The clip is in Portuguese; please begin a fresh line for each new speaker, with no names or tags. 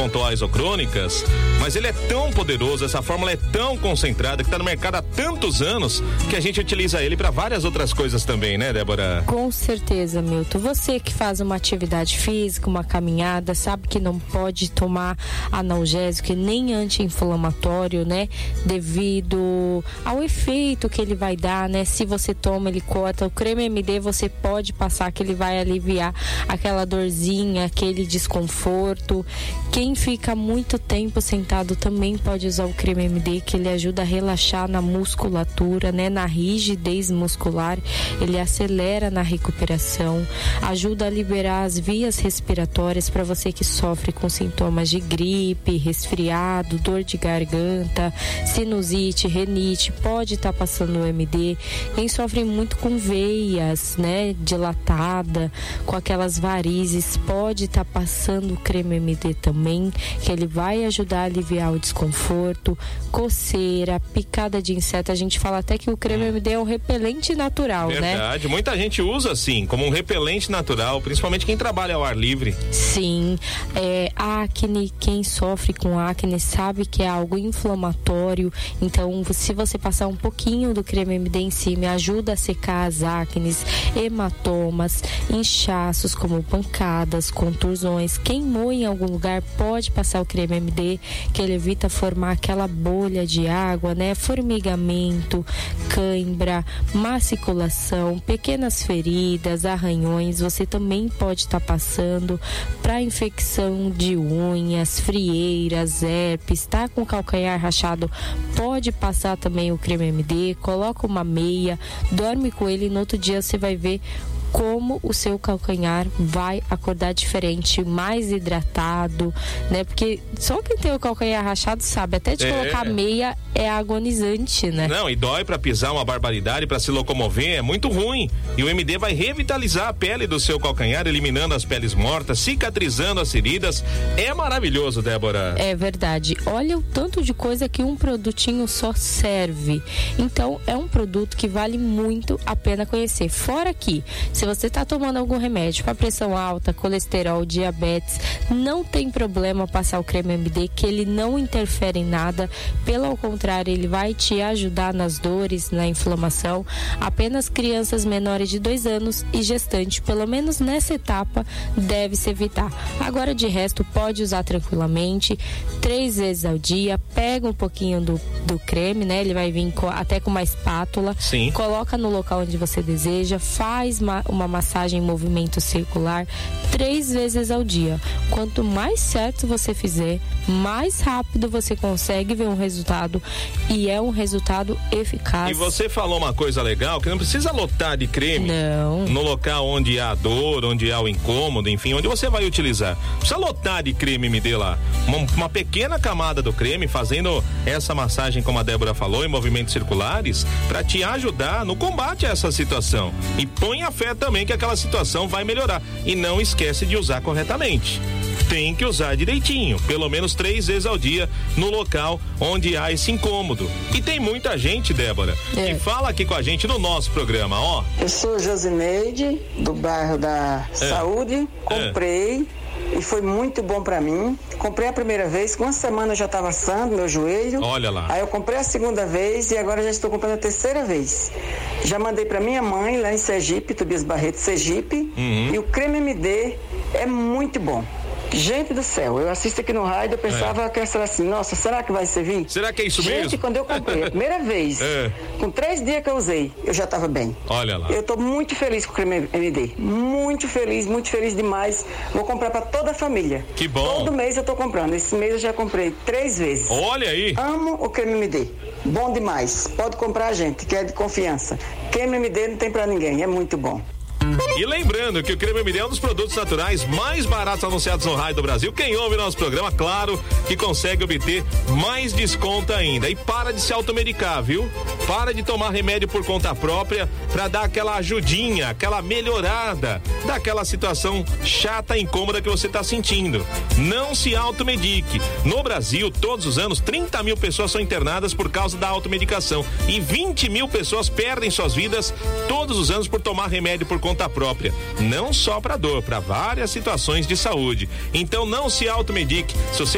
pontuais ou crônicas, mas ele é tão poderoso, essa fórmula é tão concentrada que está no mercado há tantos anos que a gente utiliza ele para várias outras coisas também, né, Débora?
Com certeza, Milton. Você que faz uma atividade física, uma caminhada, sabe que não pode tomar analgésico e nem anti-inflamatório, né? Devido ao efeito que ele vai dar, né? Se você toma, ele corta. O creme MD você pode passar que ele vai aliviar aquela dorzinha, aquele desconforto. Quem fica muito tempo sentado também pode usar o creme MD, que ele ajuda a relaxar na musculatura, né? Na rigidez muscular, ele acelera na recuperação, ajuda a liberar as vias respiratórias para você que sofre com sintomas de gripe, resfriado, dor de garganta, sinusite, renite, pode estar passando o MD. Quem sofre muito com veias, né, dilatada, com aquelas varizes, pode estar passando o creme MD também, que ele vai ajudar a aliviar o desconforto, coceira, picada de inseto. A gente fala até que o creme MD é um repelente natural,
verdade, né? Verdade, muita gente usa assim, como um repelente natural, principalmente quem trabalha ao ar livre.
Sim, acne, quem sofre com acne sabe que é algo inflamatório, então se você passar um pouquinho do creme MD em cima, ajuda a secar as acnes, hematomas, inchaços como pancadas, contusões. Queimou em algum lugar, pode passar o creme MD, que ele evita formar aquela bolha de água, né? Formigamento, cãibra, maculação, pequenas feridas, arranhões. Você também pode estar passando para infecção de unhas, frieiras, herpes, tá com calcanhar rachado, pode passar também o creme MD, coloca uma meia, dorme com ele e no outro dia você vai ver como o seu calcanhar vai acordar diferente, mais hidratado, né? Porque só quem tem o calcanhar rachado sabe, até de colocar meia é agonizante, né?
Não, e dói pra pisar uma barbaridade, pra se locomover, é muito ruim. E o MD vai revitalizar a pele do seu calcanhar, eliminando as peles mortas, cicatrizando as feridas. É maravilhoso, Débora.
É verdade. Olha o tanto de coisa que um produtinho só serve. Então, é um produto que vale muito a pena conhecer. Fora que, se você está tomando algum remédio para pressão alta, colesterol, diabetes, não tem problema passar o creme MD, que ele não interfere em nada. Pelo contrário, ele vai te ajudar nas dores, na inflamação. Apenas crianças menores de 2 anos e gestante, pelo menos nessa etapa, deve se evitar. Agora, de resto, pode usar tranquilamente, 3 vezes ao dia. Pega um pouquinho do creme, né? Ele vai vir até com uma espátula.
Sim.
Coloca no local onde você deseja, faz uma massagem em movimento circular 3 vezes ao dia. Quanto mais certo você fizer, mais rápido você consegue ver um resultado, e é um resultado eficaz.
E você falou uma coisa legal, que não precisa lotar de creme.
Não.
No local onde há dor, onde há o incômodo, enfim, onde você vai utilizar. Não precisa lotar de creme MD lá. Uma pequena camada do creme, fazendo essa massagem, como a Débora falou, em movimentos circulares, para te ajudar no combate a essa situação. E ponha fé também que aquela situação vai melhorar. E não esquece de usar corretamente. Tem que usar direitinho, pelo menos 3 vezes ao dia, no local onde há esse incômodo. E tem muita gente, Débora, que fala aqui com a gente no nosso programa, ó.
Eu sou Josineide, do bairro da Saúde, comprei e foi muito bom pra mim. Comprei a primeira vez, com 1 semana eu já tava assando meu joelho.
Olha lá.
Aí eu comprei a segunda vez e agora já estou comprando a terceira vez. Já mandei pra minha mãe lá em Sergipe, Tobias Barreto, Sergipe, e o creme MD é muito bom. Gente do céu, eu assisto aqui no rádio, eu pensava que era assim, nossa, será que vai servir?
Será que é isso mesmo?
Gente, quando eu comprei a primeira vez, com 3 dias que eu usei, eu já estava bem.
Olha lá.
Eu tô muito feliz com o creme MD, muito feliz demais. Vou comprar para toda a família.
Que bom.
Todo mês eu tô comprando, esse mês eu já comprei 3 vezes.
Olha aí.
Amo o creme MD, bom demais, pode comprar, gente, que é de confiança. Creme MD não tem para ninguém, é muito bom.
E lembrando que o creme MD é um dos produtos naturais mais baratos anunciados no raio do Brasil. Quem ouve nosso programa, claro, que consegue obter mais desconto ainda. E para de se automedicar, viu? Para de tomar remédio por conta própria para dar aquela ajudinha, aquela melhorada daquela situação chata e incômoda que você está sentindo. Não se automedique. No Brasil, todos os anos, 30 mil pessoas são internadas por causa da automedicação e 20 mil pessoas perdem suas vidas todos os anos por tomar remédio por conta própria. Não só para dor, para várias situações de saúde. Então não se automedique. Se você